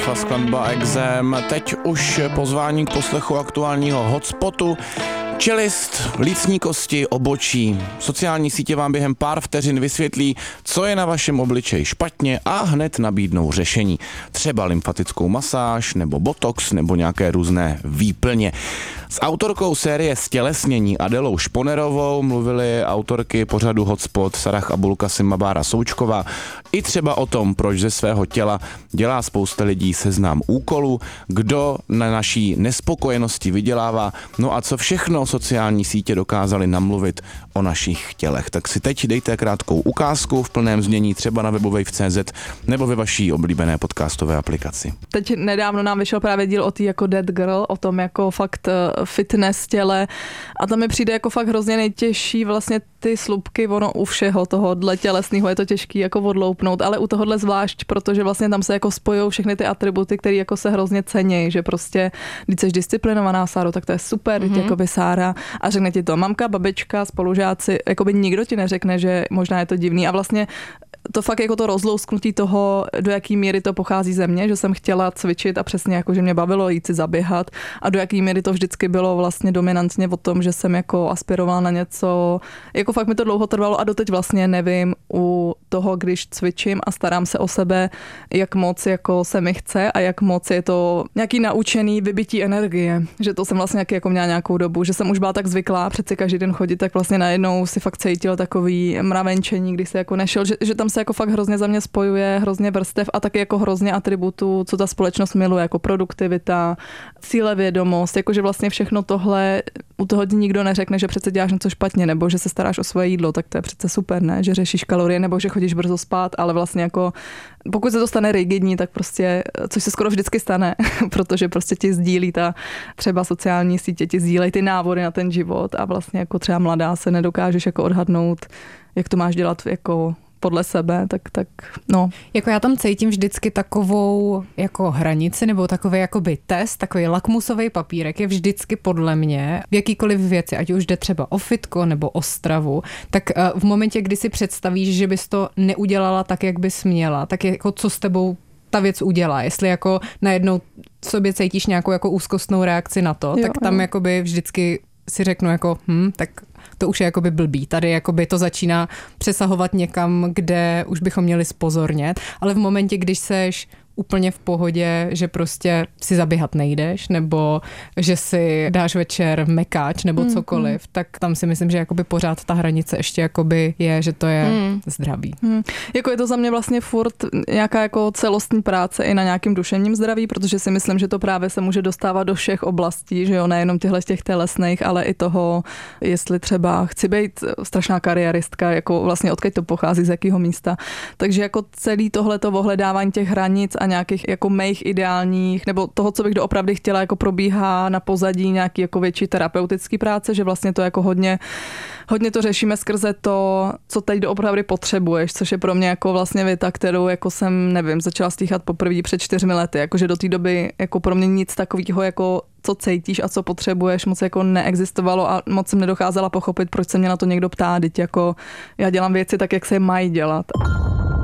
Skladba Exem, teď už pozvání k poslechu aktuálního hotspotu. Čelist, lícní kosti, obočí. Sociální sítě vám během pár vteřin vysvětlí, co je na vašem obličeji špatně a hned nabídnou řešení. Třeba lymfatickou masáž, nebo botox, nebo nějaké různé výplně. S autorkou série Stělesnění Adelou Šponerovou mluvily autorky pořadu Hotspot Sarah Abulkasim a Bára Součková. I třeba o tom, proč ze svého těla dělá spousta lidí seznam úkolů, kdo na naší nespokojenosti vydělává, no a co všechno sociální sítě dokázaly namluvit o našich tělech. Tak si teď dejte krátkou ukázku v plném znění třeba na webovej.cz nebo ve vaší oblíbené podcastové aplikaci. Teď nedávno nám vyšel právě díl o té jako Dead Girl, o tom jako fakt fitness těle a tam mi přijde jako fakt hrozně nejtěžší vlastně ty slupky, ono u všeho tohohle tělesného je to těžký jako odloupnout, ale u tohohle zvlášť, protože vlastně tam se jako spojou všechny ty atributy, které jako se hrozně cení, že prostě, když jsi disciplinovaná, Sáro, tak to je super, jakoby Sára a řekne ti to mamka, babička, spolužáci, jakoby nikdo ti neřekne, že možná je to divný a vlastně to fakt jako to rozlousknutí toho, do jaký míry to pochází ze mě, že jsem chtěla cvičit a přesně jako, že mě bavilo jít si zaběhat a do jaký míry to vždycky bylo vlastně dominantně o tom, že jsem jako aspirovala na něco, jako fakt mi to dlouho trvalo a doteď vlastně nevím u toho, když cvičím a starám se o sebe, jak moc jako se mi chce a jak moc je to nějaký naučený vybití energie, že to jsem vlastně jako měla nějakou dobu, že jsem už byla tak zvyklá přeci každý den chodit, tak vlastně najednou si fakt cítila takový mravenčení, když se jako nešel, že tam se jako fakt hrozně za mě spojuje, hrozně vrstev a taky jako hrozně atributů, co ta společnost miluje, jako produktivita, cílevědomost, jakože vlastně všechno tohle u toho ti nikdo neřekne, že přece děláš něco špatně, nebo že se staráš o svoje jídlo, tak to je přece super, ne? Že řešíš kalorie, nebo že chodíš brzo spát, ale vlastně jako pokud se to stane rigidní, tak prostě, což se skoro vždycky stane, protože prostě ti sdílí ta třeba sociální sítě, ti sdílejí ty návody na ten život a vlastně jako třeba mladá se nedokážeš jako odhadnout, jak to máš dělat jako podle sebe, tak no. Jako já tam cítím vždycky takovou jako hranici nebo takový jakoby test, takový lakmusový papírek je vždycky podle mě v jakýkoliv věci, ať už jde třeba o fitko nebo o stravu, tak v momentě, kdy si představíš, že bys to neudělala tak, jak bys měla, tak jako co s tebou ta věc udělá. Jestli jako najednou v sobě cítíš nějakou jako úzkostnou reakci na to, jo, tak tam jakoby vždycky si řeknu jako tak to už je jakoby blbý. Tady jakoby to začíná přesahovat někam, kde už bychom měli zpozornět, ale v momentě, když seš úplně v pohodě, že prostě si zaběhat nejdeš, nebo že si dáš večer mekáč nebo cokoliv, tak tam si myslím, že jakoby pořád ta hranice ještě jakoby je, že to je zdravý. Jako je to za mě vlastně furt nějaká jako celostní práce i na nějakým duševním zdraví, protože si myslím, že to právě se může dostávat do všech oblastí, že jo, nejenom těch tělesných, ale i toho, jestli třeba chci být strašná kariéristka, jako vlastně odkud to pochází, z jakého místa. Takže jako celý tohleto ohledávání těch hranic a nějakých jako mých ideálních, nebo toho, co bych doopravdy chtěla, jako probíhá na pozadí nějaký jako větší terapeutický práce, že vlastně to jako hodně to řešíme skrze to, co teď doopravdy potřebuješ, což je pro mě jako vlastně věta, kterou jako jsem, nevím, začala stýchat poprvé před 4 lety, jakože do té doby jako pro mě nic takového jako co cítíš a co potřebuješ, moc jako neexistovalo a moc jsem nedokázala pochopit, proč se mě na to někdo ptá, teď jako já dělám věci tak, jak se mají dělat.